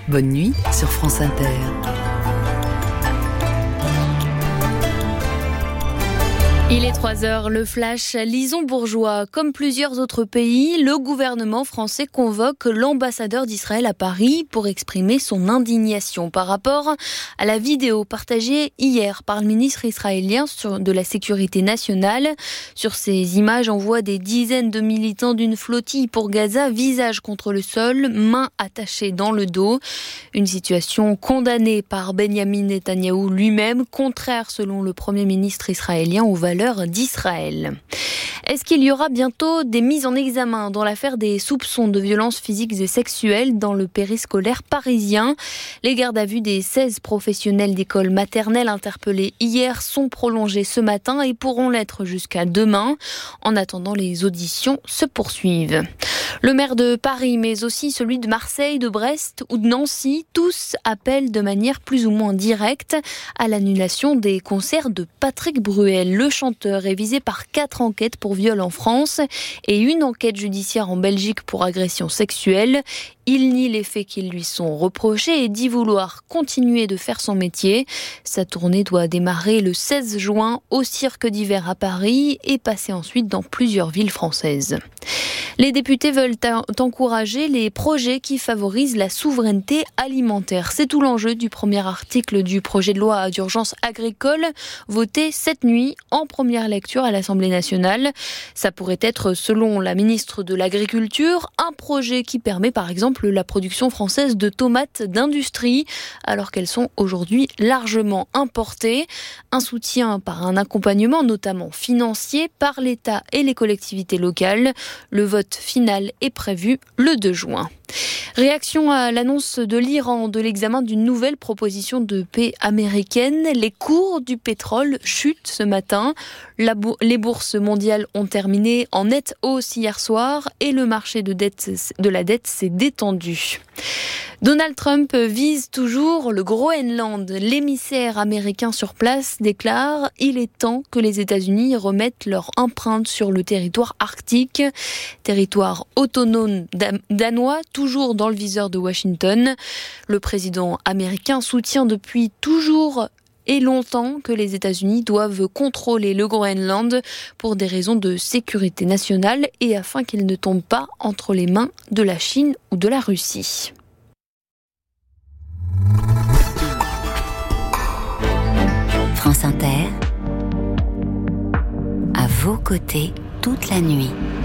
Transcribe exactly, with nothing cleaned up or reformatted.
Bonne nuit sur France Inter. Il est trois heures, le flash. Lison Bourgeois. Comme plusieurs autres pays, le gouvernement français convoque l'ambassadeur d'Israël à Paris pour exprimer son indignation par rapport à la vidéo partagée hier par le ministre israélien de la Sécurité nationale. Sur ces images, on voit des dizaines de militants d'une flottille pour Gaza, visage contre le sol, mains attachées dans le dos. Une situation condamnée par Benyamin Netanyahou lui-même, contraire selon le Premier ministre israélien aux valeurs d'Israël. Est-ce qu'il y aura bientôt des mises en examen dans l'affaire des soupçons de violences physiques et sexuelles dans le périscolaire parisien ? Les gardes à vue des seize professionnels d'école maternelle interpellés hier sont prolongés ce matin et pourront l'être jusqu'à demain. En attendant, les auditions se poursuivent. Le maire de Paris, mais aussi celui de Marseille, de Brest ou de Nancy, tous appellent de manière plus ou moins directe à l'annulation des concerts de Patrick Bruel. Le chanteur est visé par quatre enquêtes pour viol en France et une enquête judiciaire en Belgique pour agression sexuelle. Il nie les faits qui lui sont reprochés et dit vouloir continuer de faire son métier. Sa tournée doit démarrer le seize juin au Cirque d'hiver à Paris et passer ensuite dans plusieurs villes françaises. Les députés veulent encourager les projets qui favorisent la souveraineté alimentaire. C'est tout l'enjeu du premier article du projet de loi d'urgence agricole voté cette nuit en première lecture à l'Assemblée nationale. Ça pourrait être, selon la ministre de l'Agriculture, un projet qui permet par exemple la production française de tomates d'industrie, alors qu'elles sont aujourd'hui largement importées. Un soutien par un accompagnement, notamment financier, par l'État et les collectivités locales. Le vote final est prévu le deux juin. Réaction à l'annonce de l'Iran de l'examen d'une nouvelle proposition de paix américaine. Les cours du pétrole chutent ce matin. La bo- les bourses mondiales ont terminé en nette hausse hier soir et le marché de, dette, de la dette s'est détendu. Donald Trump vise toujours le Groenland. L'émissaire américain sur place déclare « Il est temps que les États-Unis remettent leur empreinte sur le territoire arctique ». Territoire autonome danois, toujours dans le viseur de Washington. Le président américain soutient depuis toujours et longtemps que les États-Unis doivent contrôler le Groenland pour des raisons de sécurité nationale et afin qu'il ne tombe pas entre les mains de la Chine ou de la Russie. France Inter, à vos côtés toute la nuit.